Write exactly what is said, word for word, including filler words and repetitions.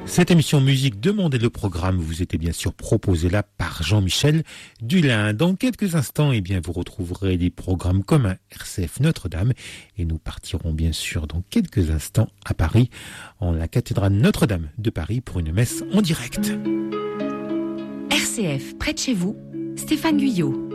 Cette émission musique demandée le programme vous était bien sûr proposée là par Jean-Michel Dulin. Dans quelques instants, eh bien, vous retrouverez des programmes communs R C F Notre-Dame et nous partirons bien sûr dans quelques instants à Paris, en la cathédrale Notre-Dame de Paris pour une messe en direct. R C F, près de chez vous, Stéphane Guyot.